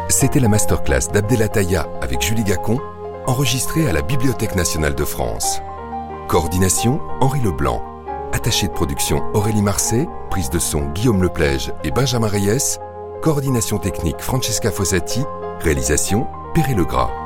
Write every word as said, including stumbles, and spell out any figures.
C'était la masterclass d'Abdelataya avec Julie Gacon, enregistrée à la Bibliothèque nationale de France. Coordination, Henri Leblanc. Attaché de production, Aurélie Marseille. Prise de son, Guillaume Leplège et Benjamin Reyes. Coordination technique, Francesca Fossati. Réalisation, Perret Legras.